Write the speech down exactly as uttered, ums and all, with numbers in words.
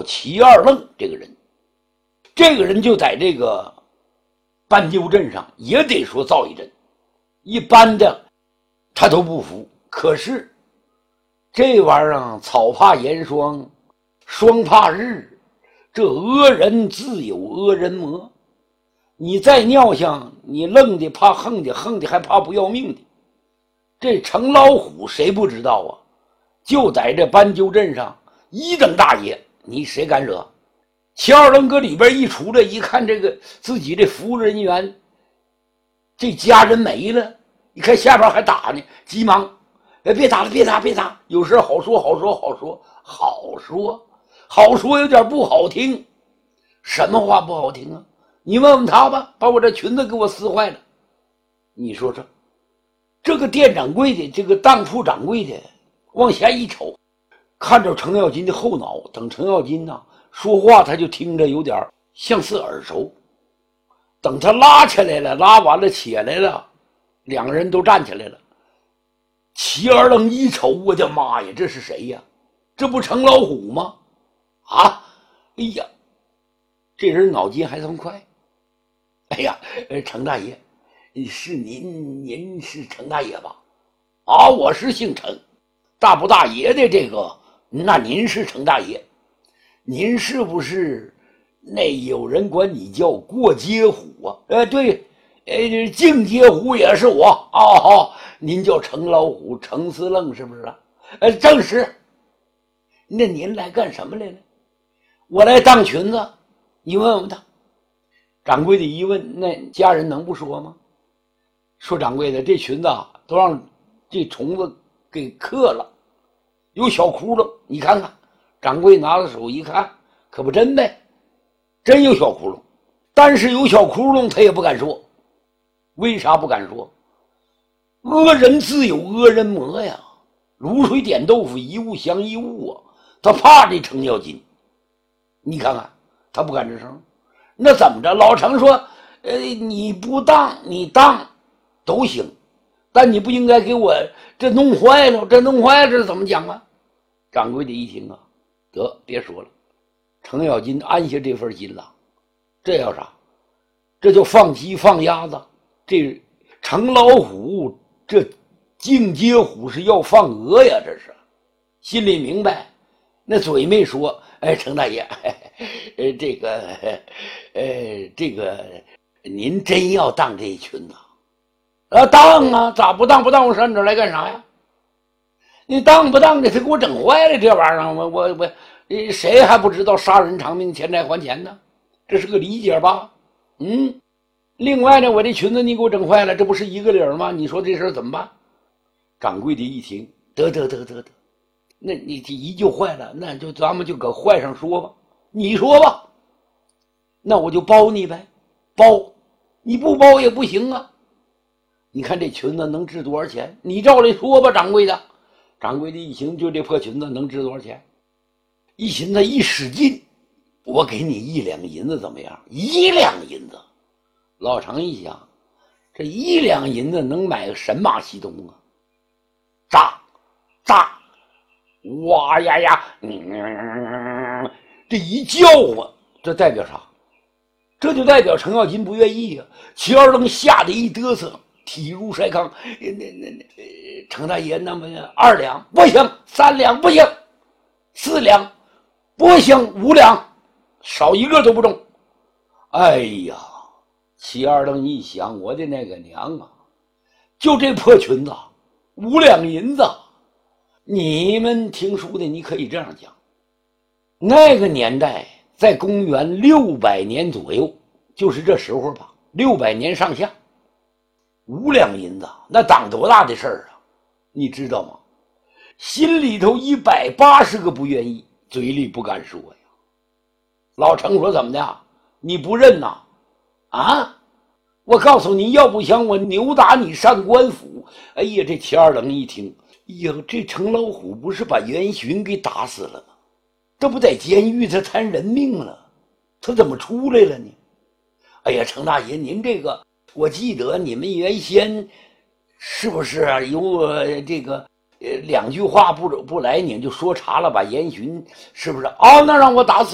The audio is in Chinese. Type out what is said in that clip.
齐二愣这个人。这个人就在这个斑鸠镇上也得说造一阵，一般的他都不服。可是这玩意儿草怕严霜，霜怕日，这恶人自有恶人磨。你再尿性，你愣的怕横的，横的还怕不要命的。这程老虎谁不知道啊？就在这斑鸠镇上一等大爷，你谁敢惹？齐二愣搁里边一出来，一看这个自己这服务人员，这家人没了，一看下边还打呢，急忙，哎，别打了，别打，别打，有事好说，好说，好说，好说，好说，有点不好听。什么话不好听啊？你问问他吧，把我这裙子给我撕坏了。你说说，这个店掌柜的，这个当铺掌柜的，往下一瞅，看着程咬金的后脑，等程咬金呐说话，他就听着有点像是耳熟。等他拉起来了，拉完了起来了，两个人都站起来了。齐二愣一瞅，我的妈呀，这是谁呀？这不程老虎吗？啊，哎呀，这人脑筋还算快。哎呀，程大爷，是您，您是程大爷吧？啊，我是姓程，大不大爷的这个，那您是程大爷，您是不是那有人管你叫过街虎啊？呃，对，呃，进街虎也是我啊、哦。您叫程老虎，程司愣是不是啊？呃，正是。那您来干什么来了？我来当裙子，你问问他。掌柜的一问，那家人能不说吗？说掌柜的，这裙子啊，都让这虫子给克了，有小窟窿，你看看。掌柜拿着手一看，可不真呗，真有小窟窿。但是有小窟窿他也不敢说。为啥不敢说？恶人自有恶人磨呀，卤水点豆腐，一物降一物啊。他怕这程咬金，你看看他不敢吱声。那怎么着？老程说，呃，你不当你当都行，但你不应该给我这弄坏了，这弄坏了这怎么讲啊？掌柜的一听啊，得别说了，程咬金安下这份心了。这要啥？这就放鸡放鸭子。这程老虎这进阶虎是要放鹅呀，这是心里明白，那嘴没说。哎，程大爷，呃，这个，呃，这个，您真要当这裙子？啊，当啊，咋不当？不当我上你这来干啥呀？你当不当的，他给我整坏了这玩意儿，我我我，谁还不知道杀人偿命，欠债还钱呢？这是个理解吧？嗯。另外呢，我这裙子你给我整坏了，这不是一个理儿吗？你说这事怎么办？掌柜的一听，得得得得得，那你这一就坏了，那就咱们就搁坏上说吧。你说吧，那我就包你呗，包，你不包也不行啊。你看这裙子能值多少钱？你照来说吧，掌柜的。掌柜的一听，就这破裙子能值多少钱？一寻思一使劲，我给你一两银子怎么样？一两银子。老程一想，这一两银子能买个神马西东啊？炸炸，哇呀呀，嗯，这一叫唤，这代表啥？这就代表程咬金不愿意啊。齐二愣吓得一嘚瑟，体如筛糠。那那那，程大爷，那么二两不行，三两不行，四两不行，五两少一个都不中。哎呀！齐二愣一想，我的那个娘啊，就这破裙子五两银子，你们听书的你可以这样讲，那个年代在公元六百年左右，就是这时候吧，六百年上下，五两银子那当多大的事儿啊，你知道吗？心里头一百八十个不愿意，嘴里不敢说呀。老程说怎么的，你不认呐？啊！我告诉你，要不想我扭打你上官府。哎呀，这齐二愣一听，哎呀，这程老虎不是把袁巡给打死了吗？这不在监狱他摊人命了，他怎么出来了呢？哎呀，程大爷，您这个，我记得你们原先是不是啊有呃这个呃两句话不不来，你就说查了，把严巡是不是？哦，那让我打死。